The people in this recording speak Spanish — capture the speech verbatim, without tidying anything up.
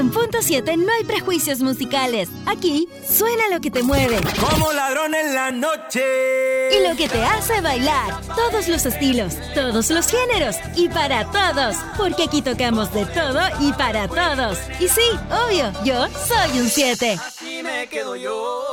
En Punto siete no hay prejuicios musicales. Aquí suena lo que te mueve. Como ladrón en la noche. Y lo que te hace bailar. Todos los estilos, todos los géneros y para todos. Porque aquí tocamos de todo y para todos. Y sí, obvio, yo soy un siete. Así me quedo yo.